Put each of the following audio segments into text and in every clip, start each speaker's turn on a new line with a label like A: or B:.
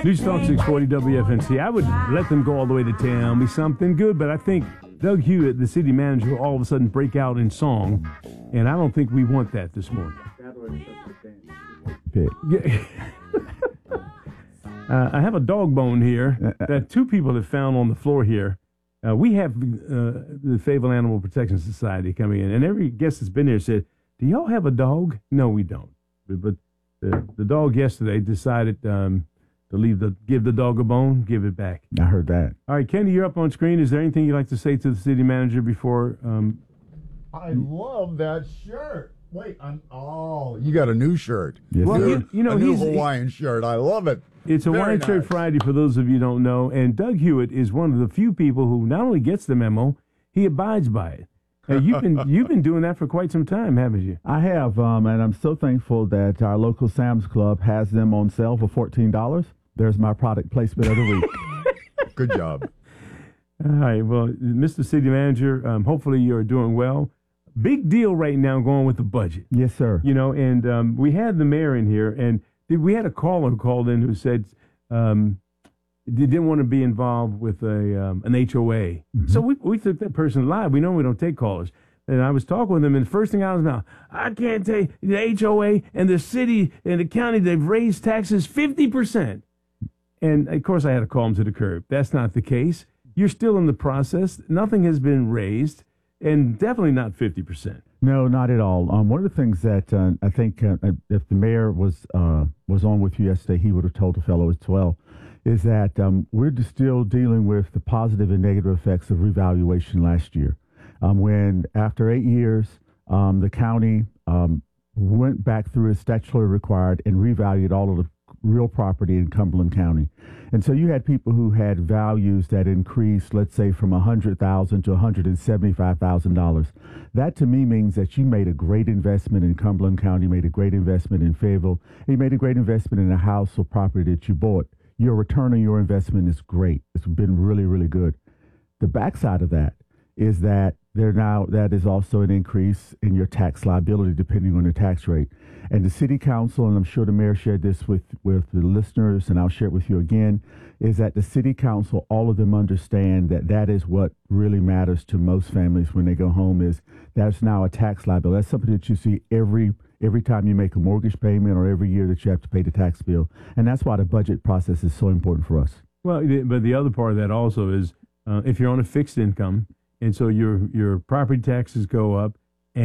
A: News Talk 640 WFNC. I would let them go all the way to tell me something good, but I think Doug Hewitt, the city manager, will all of a sudden break out in song, and I don't think we want that this morning. I have a dog bone here that two people have found on the floor here. We have the Fayetteville Animal Protection Society coming in, and every guest that's been here said, "Do y'all have a dog?" No, we don't. But the dog yesterday decided to give the dog a bone, give it back.
B: I heard that.
A: All right, Kenny, you're up on screen. Is there anything you'd like to say to the city manager before?
C: I love that shirt. Wait, you got a new shirt.
B: Yes,
A: well,
B: sir.
A: you know,
C: a new Hawaiian shirt. I love it.
A: It's Hawaiian
C: Very
A: Shirt
C: nice.
A: Friday, for those of you who don't know. And Doug Hewitt is one of the few people who not only gets the memo, he abides by it. And you've been doing that for quite some time, haven't you?
B: I have, and I'm so thankful that our local Sam's Club has them on sale for $14. There's my product placement of the week.
C: Good job.
A: All right. Well, Mr. City Manager, hopefully you're doing well. Big deal right now going with the budget.
B: Yes, sir.
A: You know, and we had the mayor in here, and we had a caller who called in who said they didn't want to be involved with an HOA. Mm-hmm. So we took that person live. We know we don't take callers. And I was talking with him, and the first thing out of his mouth, I can't take the HOA and the city and the county, they've raised taxes 50%. And, of course, I had to call him to the curb. That's not the case. You're still in the process. Nothing has been raised, and definitely not 50%.
B: No, not at all. One of the things that I think if the mayor was on with you yesterday, he would have told the fellow as well, is that we're just still dealing with the positive and negative effects of revaluation last year. When after 8 years, the county went back through its statutorily required and revalued all of the real property in Cumberland County. And so you had people who had values that increased, let's say, from $100,000 to $175,000. That to me means that you made a great investment in Cumberland County, made a great investment in Fayetteville, and you made a great investment in a house or property that you bought. Your return on your investment is great. It's been really, really good. The backside of that is that that is also an increase in your tax liability depending on the tax rate. And the city council, and I'm sure the mayor shared this with the listeners, and I'll share it with you again, is that the city council, all of them understand that is what really matters to most families when they go home, is that's now a tax liability. That's something that you see every time you make a mortgage payment or every year that you have to pay the tax bill. And that's why the budget process is so important for us.
A: Well, but the other part of that also is if you're on a fixed income, and so your property taxes go up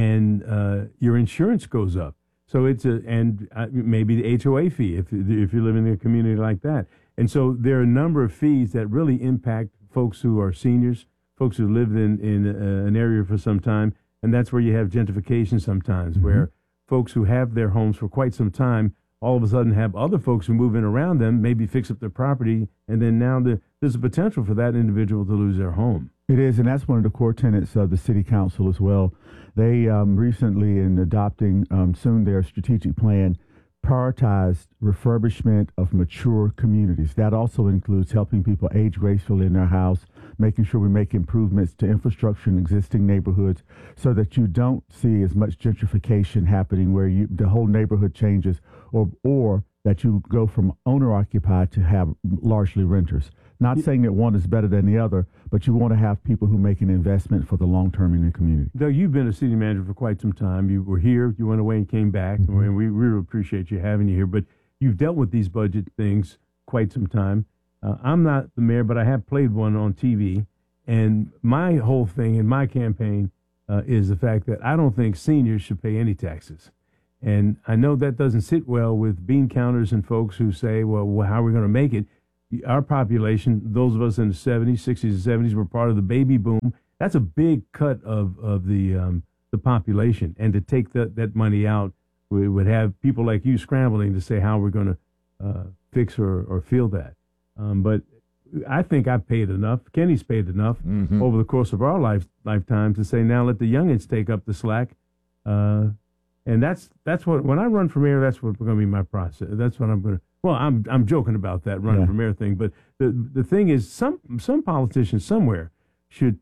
A: and your insurance goes up. So it's maybe the HOA fee if you live in a community like that. And so there are a number of fees that really impact folks who are seniors, folks who lived in an area for some time. And that's where you have gentrification sometimes, mm-hmm. where folks who have their homes for quite some time all of a sudden have other folks who move in around them, maybe fix up their property, and then now there's a potential for that individual to lose their home.
B: It is, and that's one of the core tenets of the city council as well. They recently, in adopting soon their strategic plan, prioritized refurbishment of mature communities. That also includes helping people age gracefully in their house, making sure we make improvements to infrastructure in existing neighborhoods so that you don't see as much gentrification happening where the whole neighborhood changes, or that you go from owner-occupied to have largely renters. Not saying that one is better than the other, but you want to have people who make an investment for the long term in the community.
A: Doug, you've been a city manager for quite some time. You were here, you went away and came back, mm-hmm. and we really appreciate you having you here. But you've dealt with these budget things quite some time. I'm not the mayor, but I have played one on TV. And my whole thing in my campaign is the fact that I don't think seniors should pay any taxes. And I know that doesn't sit well with bean counters and folks who say, well, how are we going to make it? Our population, those of us in the 70s, 60s, and 70s, were part of the baby boom. That's a big cut of the population. And to take that money out, we would have people like you scrambling to say how we're going to fix or feel that. But I think I've paid enough. Kenny's paid enough mm-hmm. over the course of our lifetime to say, now let the youngins take up the slack. And that's what, when I run for mayor, that's what going to be my process. That's what I'm going to. Well, I'm joking about that running for mayor thing, but the thing is, some politician somewhere should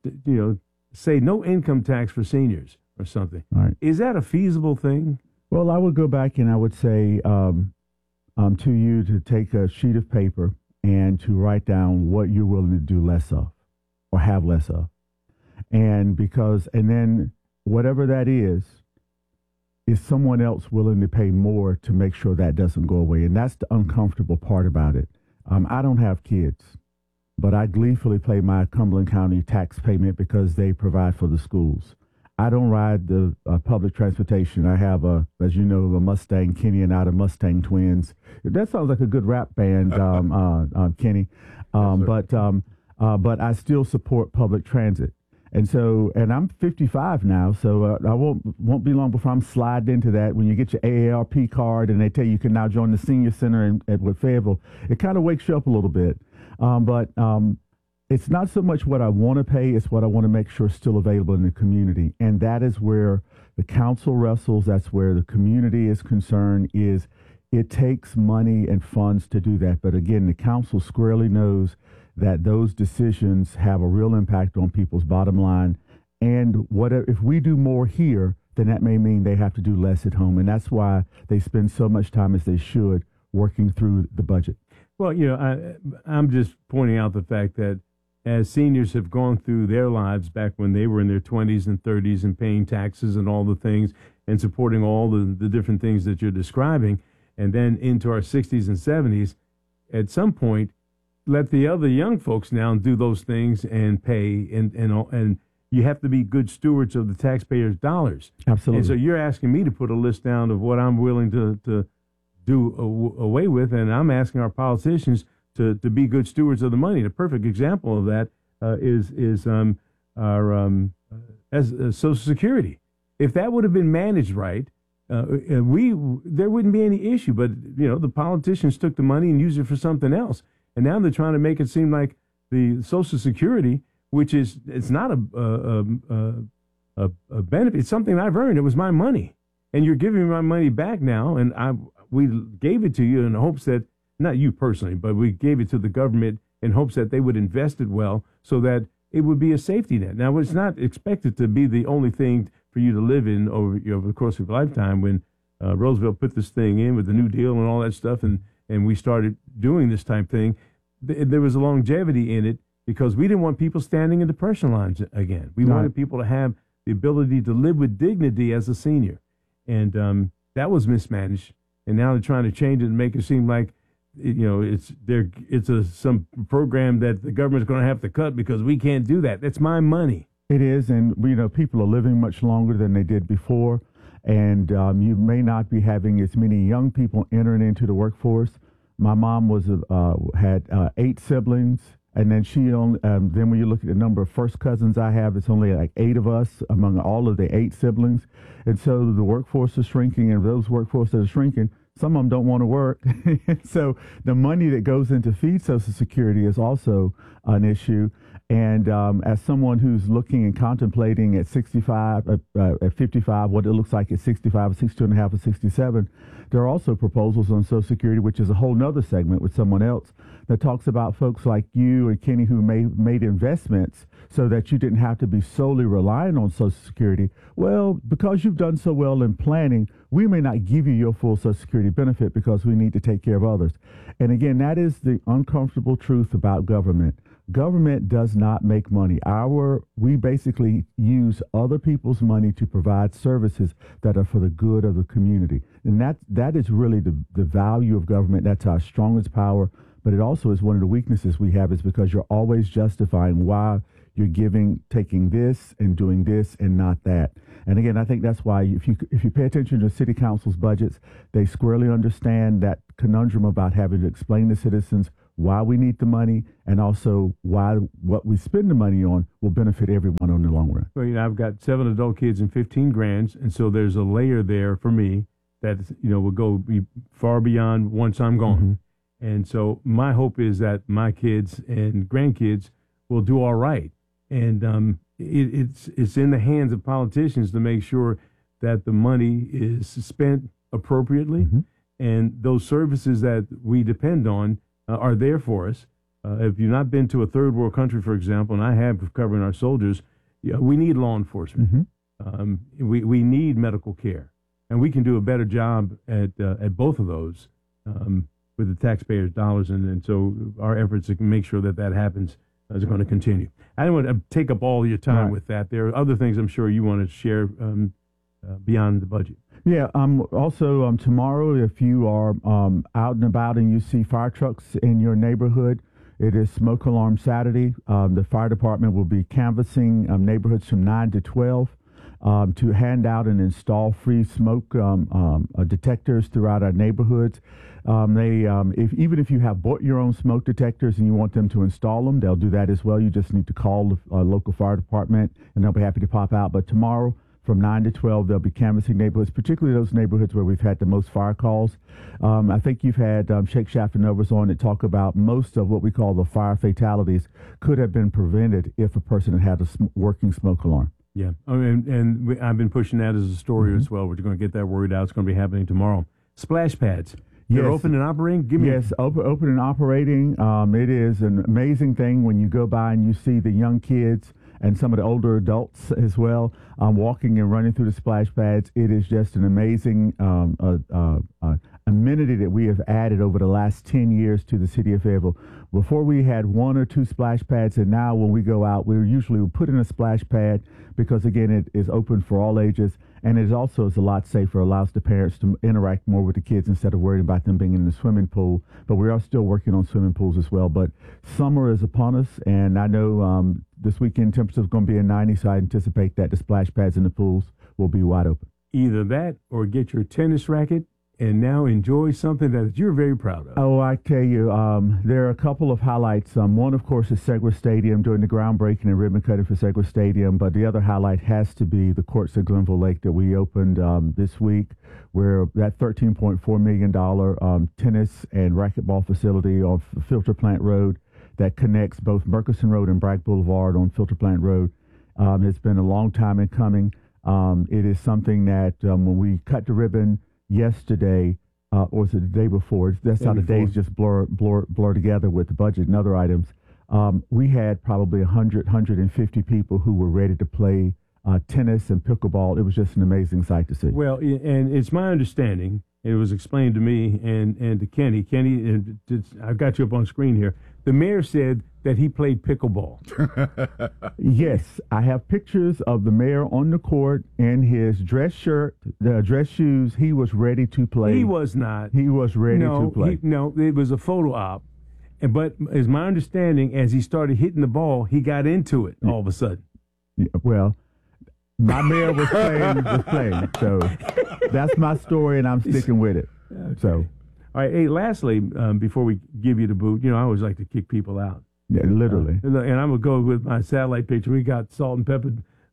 A: say no income tax for seniors or something.
B: Right.
A: Is that a feasible thing?
B: Well, I would go back and I would say to you to take a sheet of paper and to write down what you're willing to do less of or have less of. And then whatever that is someone else willing to pay more to make sure that doesn't go away? And that's the uncomfortable part about it. I don't have kids, but I gleefully pay my Cumberland County tax payment because they provide for the schools. I don't ride the public transportation. I have, as you know, a Mustang Kenny and out of Mustang Twins. That sounds like a good rap band, Kenny. But I still support public transit. And I'm 55 now, so I won't be long before I'm sliding into that. When you get your AARP card and they tell you can now join the senior center at Fayetteville, it kind of wakes you up a little bit. But it's not so much what I want to pay, it's what I want to make sure is still available in the community. And that is where the council wrestles. That's where the community is concerned. It takes money and funds to do that. But again, the council squarely knows that those decisions have a real impact on people's bottom line. And if we do more here, then that may mean they have to do less at home. And that's why they spend so much time as they should working through the budget.
A: Well, I'm just pointing out the fact that as seniors have gone through their lives back when they were in their 20s and 30s and paying taxes and all the things and supporting all the different things that you're describing, and then into our 60s and 70s, at some point, let the other young folks now do those things and pay, and you have to be good stewards of the taxpayers' dollars.
B: Absolutely.
A: And so you're asking me to put a list down of what I'm willing to do away with, and I'm asking our politicians to be good stewards of the money. The perfect example of that is our Social Security. If that would have been managed right, there wouldn't be any issue. But the politicians took the money and used it for something else. And now they're trying to make it seem like the Social Security, which it's not a benefit. It's something I've earned. It was my money, and you're giving me my money back now. And we gave it to you in hopes that, not you personally, but we gave it to the government in hopes that they would invest it well, so that it would be a safety net. Now, it's not expected to be the only thing for you to live in over the course of your lifetime. When Roosevelt put this thing in with the New Deal and all that stuff, and we started doing this type thing, there was a longevity in it because we didn't want people standing in depression lines again. We wanted people to have the ability to live with dignity as a senior. And that was mismanaged. And now they're trying to change it and make it seem like, it's some program that the government's going to have to cut because we can't do that. That's my money.
B: It is. And, people are living much longer than they did before. And you may not be having as many young people entering into the workforce. My mom had 8 siblings, and then then when you look at the number of first cousins I have, it's only like 8 of us among all of the 8 siblings. And so the workforce is shrinking, and those workforce that are shrinking, some of them don't want to work. So the money that goes into feed Social Security is also an issue. And as someone who's looking and contemplating at 65, at 55, what it looks like at 65, 62 and a half, or 67, there are also proposals on Social Security, which is a whole nother segment with someone else, that talks about folks like you and Kenny who made investments so that you didn't have to be solely relying on Social Security. Well, because you've done so well in planning, we may not give you your full Social Security benefit because we need to take care of others. And again, that is the uncomfortable truth about government. Government does not make money. We basically use other people's money to provide services that are for the good of the community. And that is really the value of government. That's our strongest power. But it also is one of the weaknesses we have, is because you're always justifying why you're taking this and doing this and not that. And again, I think that's why if you pay attention to city council's budgets, they squarely understand that conundrum about having to explain to citizens why we need the money, and also why what we spend the money on will benefit everyone on the long run.
A: Well, I've got 7 adult kids and 15 grands, and so there's a layer there for me that will go far beyond once I'm gone. Mm-hmm. And so my hope is that my kids and grandkids will do all right. And it's in the hands of politicians to make sure that the money is spent appropriately, mm-hmm. and those services that we depend on are there for us. If you've not been to a third world country, for example, and I have, covering our soldiers, we need law enforcement. Mm-hmm. We need medical care, and we can do a better job at both of those. with the taxpayers' dollars, and so our efforts to make sure that that happens is going to continue. I don't want to take up all your time with that. There are other things I'm sure you want to share beyond the budget.
B: Yeah. Also, tomorrow, if you are out and about and you see fire trucks in your neighborhood, it is Smoke Alarm Saturday. The fire department will be canvassing neighborhoods from 9 to 12 to hand out and install free smoke detectors throughout our neighborhoods. Even if you have bought your own smoke detectors and you want them to install them, they'll do that as well. You just need to call the local fire department, and they'll be happy to pop out. But tomorrow, from 9 to 12, they'll be canvassing neighborhoods, particularly those neighborhoods where we've had the most fire calls. I think you've had Sheikh Shafanovas on that talk about most of what we call the fire fatalities could have been prevented if a person had a working smoke alarm.
A: Yeah, and I've been pushing that as a story as well. We're going to get that word out. It's going to be happening tomorrow. Splash pads. They're open and operating?
B: Yes, open and operating. It is an amazing thing when you go by and you see the young kids and some of the older adults as well walking and running through the splash pads. It is just an amazing amenity that we have added over the last 10 years to the city of Fayetteville. Before we had 1 or 2 splash pads, and now when we go out, we usually put in a splash pad because, again, it is open for all ages, and it also is a lot safer, allows the parents to interact more with the kids instead of worrying about them being in the swimming pool. But we are still working on swimming pools as well. But summer is upon us, and I know this weekend temperatures are going to be in 90, so I anticipate that the splash pads in the pools will be wide open.
A: Either that or get your tennis racket and now enjoy something that you're very proud of.
B: Oh, I tell you, there are a couple of highlights. One, of course, is Segra Stadium, doing the groundbreaking and ribbon cutting for Segra Stadium. But the other highlight has to be the courts at Glenville Lake that we opened this week, where that $13.4 million tennis and racquetball facility off Filter Plant Road that connects both Murchison Road and Bragg Boulevard on Filter Plant Road has been a long time in coming. It is something that when we cut the ribbon yesterday, or was it the day before? That's how the days just blur together with the budget and other items. We had probably 150 people who were ready to play tennis and pickleball. It was just an amazing sight to see.
A: Well, and it's my understanding, it was explained to me and to Kenny. Kenny, I've got you up on screen here. The mayor said that he played pickleball.
B: Yes, I have pictures of the mayor on the court in his dress shirt, the dress shoes. He was ready to play.
A: He was not.
B: He was ready to play.
A: No, it was a photo op. But as my understanding, as he started hitting the ball, he got into it all of a sudden.
B: Yeah, well, my mayor was playing. So that's my story, and I'm sticking with it. Okay. So.
A: All right. Hey, lastly, before we give you the boot, I always like to kick people out.
B: Yeah, literally.
A: And I'm gonna go with my satellite picture. We got Salt and Pepper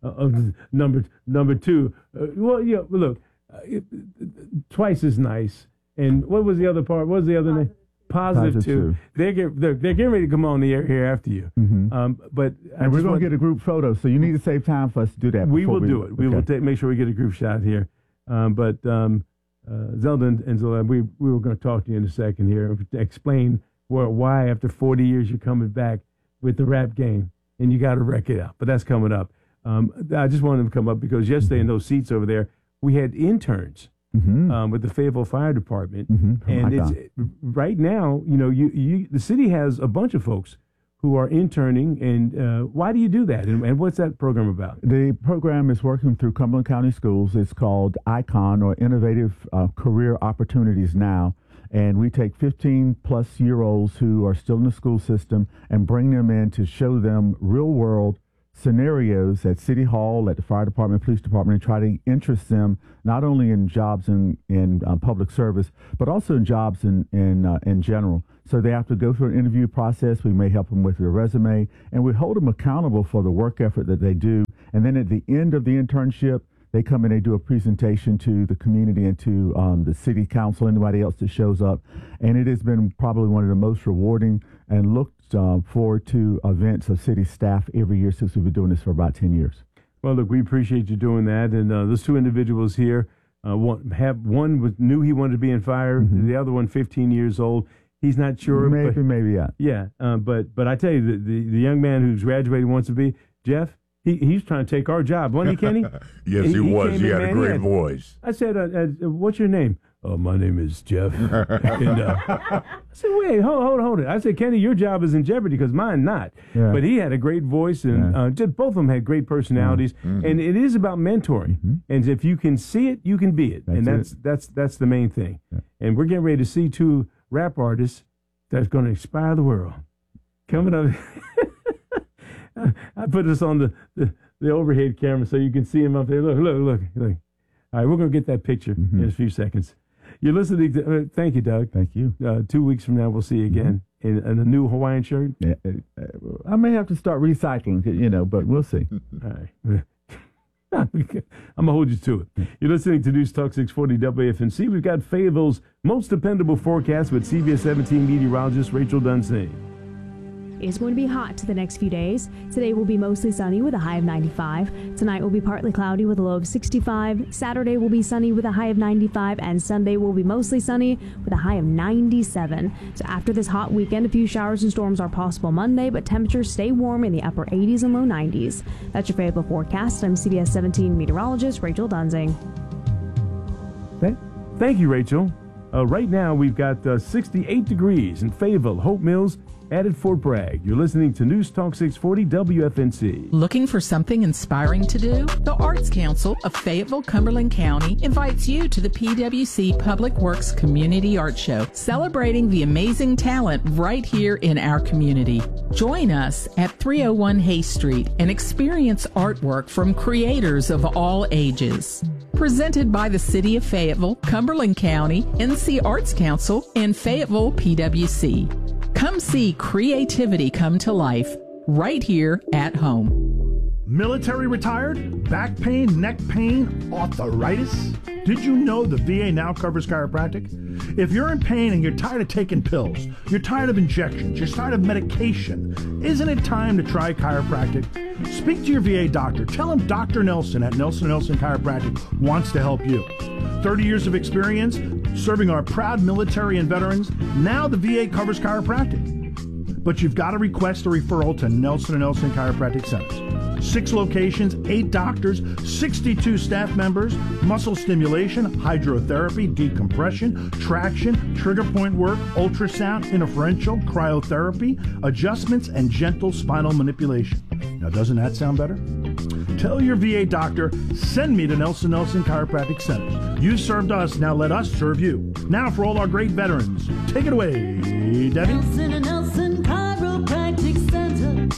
A: number 2. Look, twice as nice. And what was the other part? What was the other name? Positive 2. They're getting ready to come on the air here after you.
B: Mm-hmm.
A: But
B: we're going to get a group photo, so you need to save time for us to do that.
A: We will do it. We will make sure we get a group shot here. Zelda and Zola, we were going to talk to you in a second here to explain why after 40 years you're coming back with the rap game and you got to wreck it out. But that's coming up. I just wanted them to come up because yesterday in those seats over there, we had interns with the Fayetteville Fire Department. And it's right now, the city has a bunch of folks who are interning. And why do you do that? And what's that program about?
B: The program is working through Cumberland County Schools. It's called ICON, or Innovative Career Opportunities Now. And we take 15-plus-year-olds who are still in the school system and bring them in to show them real-world scenarios at City Hall, at the fire department, police department, and try to interest them not only in jobs in public service, but also in jobs in general. So they have to go through an interview process. We may help them with their resume, and we hold them accountable for the work effort that they do. And then at the end of the internship, they come in and they do a presentation to the community and to the city council, anybody else that shows up. And it has been probably one of the most rewarding and looked forward to events of city staff every year since we've been doing this for about 10 years.
A: Well, look, we appreciate you doing that. And those two individuals here, one knew he wanted to be in fire, the other one 15 years old. He's not sure.
B: Maybe, yeah.
A: Yeah, but I tell you, the young man who's graduating wants to be, Jeff, He's trying to take our job, wasn't he, Kenny?
C: Yes, he was.
A: came
C: He
A: in,
C: had a
A: man,
C: great voice.
A: I said, what's your name? Oh, my name is Jeff. And, I said, wait, hold it. I said, Kenny, your job is in jeopardy because mine not.
B: Yeah.
A: But he had a great voice, and just both of them had great personalities.
C: Mm-hmm.
A: And it is about mentoring. And if you can see it, you can be it. That's the main thing.
B: Yeah.
A: And we're getting ready to see 2 rap artists that's going to inspire the world. Coming up. I put this on the overhead camera so you can see him up there. Look. All right, we're going to get that picture in a few seconds. You're listening to, thank you, Doug.
B: Thank you.
A: 2 weeks from now, we'll see you again in a new Hawaiian shirt.
B: Yeah, I may have to start recycling, but we'll see.
A: All right. I'm going to hold you to it. You're listening to News Talk 640 WFNC. We've got Fayetteville's most dependable forecast with CBS 17 meteorologist Rachel Dunsey.
D: It's going to be hot the next few days. Today will be mostly sunny with a high of 95. Tonight will be partly cloudy with a low of 65. Saturday will be sunny with a high of 95. And Sunday will be mostly sunny with a high of 97. So after this hot weekend, a few showers and storms are possible Monday, but temperatures stay warm in the upper 80s and low 90s. That's your Fayetteville forecast. I'm CBS 17 meteorologist Rachel Dunsing.
A: Thank you, Rachel. Right now, we've got 68 degrees in Fayetteville, Hope Mills, and at Fort Bragg. You're listening to News Talk 640 WFNC.
E: Looking for something inspiring to do? The Arts Council of Fayetteville, Cumberland County invites you to the PWC Public Works Community Art Show, celebrating the amazing talent right here in our community. Join us at 301 Hay Street and experience artwork from creators of all ages. Presented by the City of Fayetteville, Cumberland County, NC Arts Council, and Fayetteville PWC. Come see creativity come to life right here at home.
F: Military retired? Back pain, neck pain, arthritis? Did you know the VA now covers chiropractic? If you're in pain and you're tired of taking pills, you're tired of injections, you're tired of medication, isn't it time to try chiropractic? Speak to your VA doctor. Tell him Dr. Nelson at Nelson Nelson Chiropractic wants to help you. 30 years of experience serving our proud military and veterans. Now the VA covers chiropractic. But you've got to request a referral to Nelson & Nelson Chiropractic Centers. 6 locations, 8 doctors, 62 staff members, muscle stimulation, hydrotherapy, decompression, traction, trigger point work, ultrasound, interferential, cryotherapy, adjustments, and gentle spinal manipulation. Now, doesn't that sound better? Tell your VA doctor, send me to Nelson Nelson Chiropractic Centers. You served us, now let us serve you. Now for all our great veterans, take it away, Debbie.
G: Nelson & Nelson Chiropractic Center.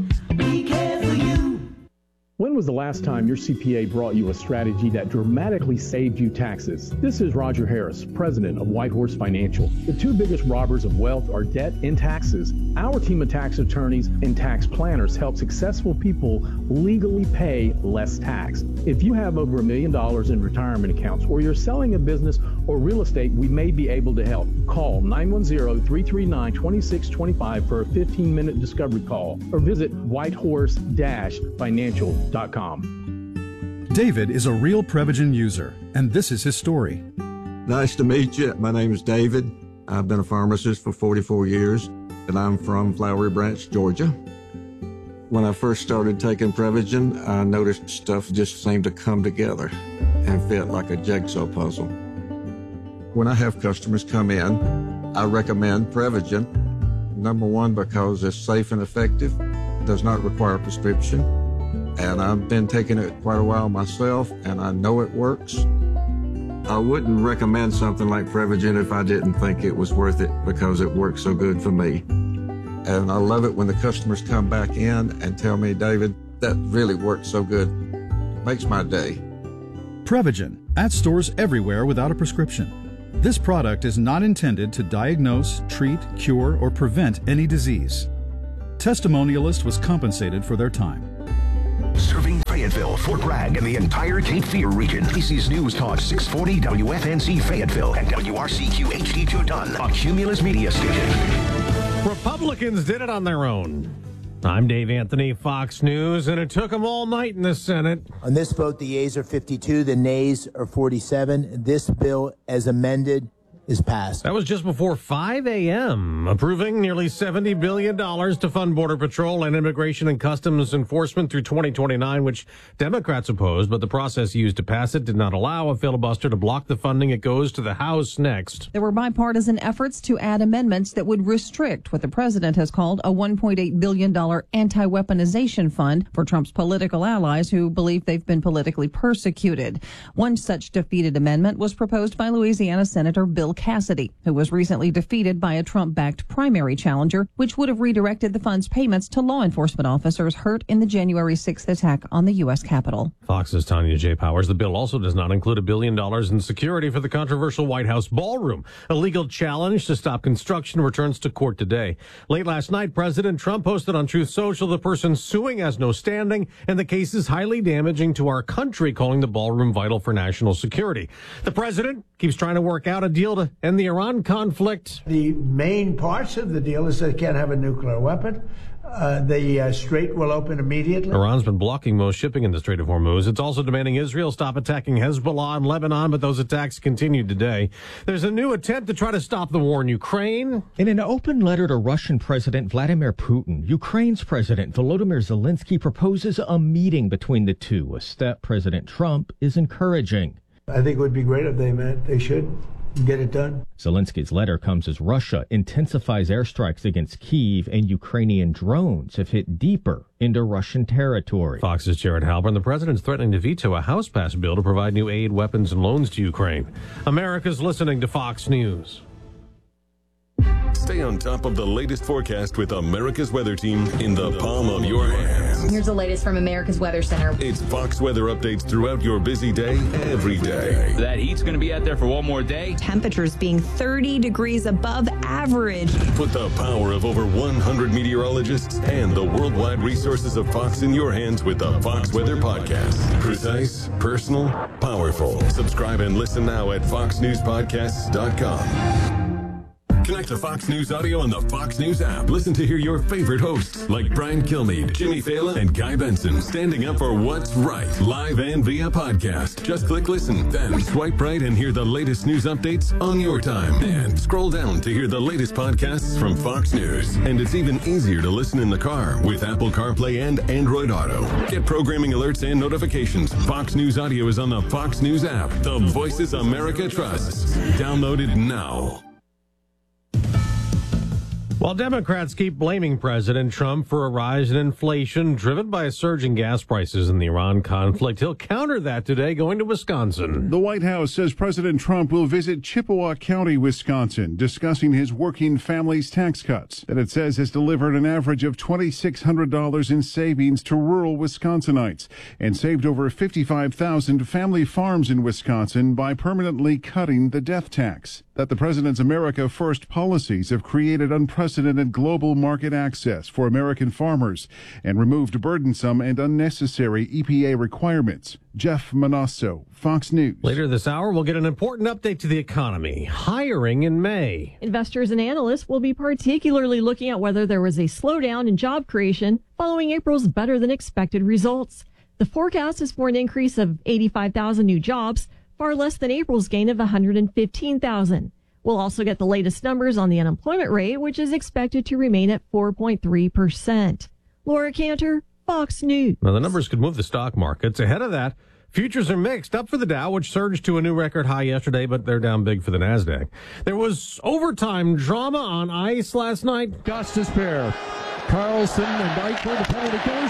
G: We care for you.
H: When was the last time your CPA brought you a strategy that dramatically saved you taxes? This is Roger Harris, president of Whitehorse Financial. The 2 biggest robbers of wealth are debt and taxes. Our team of tax attorneys and tax planners help successful people legally pay less tax. If you have over $1 million in retirement accounts, or you're selling a business or real estate, we may be able to help. Call 910-339-2625 for a 15-minute discovery call, or visit whitehorse-financial.com.
I: David is a real Prevagen user, and this is his story.
J: Nice to meet you. My name is David. I've been a pharmacist for 44 years, and I'm from Flowery Branch, Georgia. When I first started taking Prevagen, I noticed stuff just seemed to come together and fit like a jigsaw puzzle. When I have customers come in, I recommend Prevagen. Number one, because it's safe and effective, does not require a prescription. And I've been taking it quite a while myself, and I know it works. I wouldn't recommend something like Prevagen if I didn't think it was worth it, because it works so good for me. And I love it when the customers come back in and tell me, David, that really worked so good. Makes my day.
I: Prevagen, at stores everywhere without a prescription. This product is not intended to diagnose, treat, cure, or prevent any disease. Testimonialist was compensated for their time.
K: Serving Fayetteville, Fort Bragg, and the entire Cape Fear region. This is News Talk 640 WFNC Fayetteville and WRCQ HD2 Dunn, a Cumulus media station.
L: Republicans did it on their own. I'm Dave Anthony, Fox News, and it took them all night in the Senate.
M: On this vote, the yeas are 52, the nays are 47. This bill, as amended, is passed.
L: That was just before 5 a.m., approving nearly $70 billion to fund Border Patrol and Immigration and Customs Enforcement through 2029, which Democrats opposed, but the process used to pass it did not allow a filibuster to block the funding. It goes to the House next.
N: There were bipartisan efforts to add amendments that would restrict what the president has called a $1.8 billion anti-weaponization fund for Trump's political allies who believe they've been politically persecuted. One such defeated amendment was proposed by Louisiana Senator Bill Cassidy, who was recently defeated by a Trump-backed primary challenger, which would have redirected the fund's payments to law enforcement officers hurt in the January 6th attack on the U.S. Capitol.
L: Fox's Tanya J. Powers. The bill also does not include $1 billion in security for the controversial White House ballroom. A legal challenge to stop construction returns to court today. Late last night, President Trump posted on Truth Social the person suing has no standing, and the case is highly damaging to our country, calling the ballroom vital for national security. The president keeps trying to work out a deal to end the Iran conflict.
O: The main parts of the deal is they can't have a nuclear weapon. The Strait will open immediately.
L: Iran's been blocking most shipping in the Strait of Hormuz. It's also demanding Israel stop attacking Hezbollah in Lebanon, but those attacks continued today. There's a new attempt to try to stop the war in Ukraine.
P: In an open letter to Russian President Vladimir Putin, Ukraine's President Volodymyr Zelensky proposes a meeting between the two, a step President Trump is encouraging.
O: I think it would be great if they met. They should get it done.
P: Zelensky's letter comes as Russia intensifies airstrikes against Kyiv, and Ukrainian drones have hit deeper into Russian territory.
L: Fox's Jared Halpern. The president's threatening to veto a House-passed bill to provide new aid, weapons, and loans to Ukraine. America's listening to Fox News.
Q: Stay on top of the latest forecast with America's Weather Team in the palm of your hands.
R: Here's the latest from America's Weather Center.
Q: It's Fox weather updates throughout your busy day, every day.
S: That heat's going to be out there for one more day.
T: Temperatures being 30 degrees above average.
Q: Put the power of over 100 meteorologists and the worldwide resources of Fox in your hands with the Fox Weather Podcast. Precise, personal, powerful. Subscribe and listen now at foxnewspodcasts.com. Connect to Fox News Audio on the Fox News app. Listen to hear your favorite hosts like Brian Kilmeade, Jimmy Fallon, and Guy Benson standing up for what's right, live and via podcast. Just click listen, then swipe right and hear the latest news updates on your time. And scroll down to hear the latest podcasts from Fox News. And it's even easier to listen in the car with Apple CarPlay and Android Auto. Get programming alerts and notifications. Fox News Audio is on the Fox News app. The voices America trusts. Download it now.
L: While Democrats keep blaming President Trump for a rise in inflation driven by surging gas prices in the Iran conflict, he'll counter that today going to Wisconsin.
U: The White House says President Trump will visit Chippewa County, Wisconsin, discussing his working family's tax cuts that it says has delivered an average of $2,600 in savings to rural Wisconsinites and saved over 55,000 family farms in Wisconsin by permanently cutting the death tax. That the president's America First policies have created unprecedented global market access for American farmers and removed burdensome and unnecessary EPA requirements. Jeff Manasso, Fox News.
L: Later this hour, we'll get an important update to the economy. Hiring in May.
V: Investors and analysts will be particularly looking at whether there was a slowdown in job creation following April's better-than-expected results. The forecast is for an increase of 85,000 new jobs, far less than April's gain of 115,000. We'll also get the latest numbers on the unemployment rate, which is expected to remain at 4.3%. Laura Cantor, Fox News.
L: Now, the numbers could move the stock markets. Ahead of that, futures are mixed. Up for the Dow, which surged to a new record high yesterday, but they're down big for the NASDAQ. There was overtime drama on ice last night.
W: Augustus Bear, Carlson and Eichel, the penalty goes.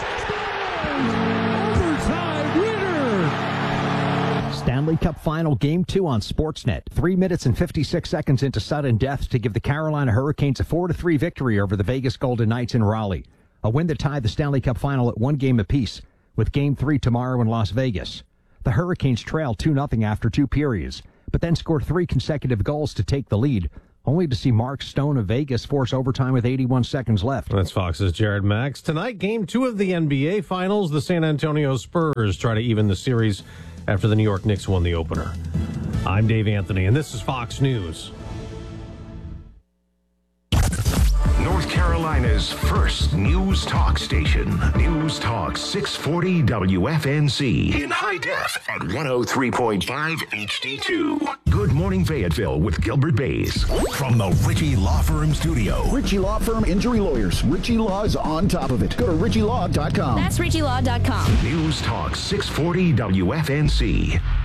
W: Overtime winner!
X: Stanley Cup Final Game 2 on Sportsnet. 3 minutes and 56 seconds into sudden death to give the Carolina Hurricanes a 4-3 victory over the Vegas Golden Knights in Raleigh. A win that tied the Stanley Cup Final at 1 game apiece, with Game 3 tomorrow in Las Vegas. The Hurricanes trailed 2-0 after 2 periods, but then scored 3 consecutive goals to take the lead, only to see Mark Stone of Vegas force overtime with 81 seconds left.
L: That's Fox's Jared Max. Tonight, Game 2 of the NBA Finals. The San Antonio Spurs try to even the series after the New York Knicks won the opener. I'm Dave Anthony, and this is Fox News.
K: North Carolina's first news talk station. News Talk 640 WFNZ. In high def at 103.5 HD2. Good Good Morning Fayetteville with Gilbert Bays. From the Ritchie Law Firm studio.
B: Ritchie Law Firm Injury Lawyers. Ritchie Law is on top of it. Go to ritchielaw.com.
R: That's ritchielaw.com.
K: News Talk 640 WFNC.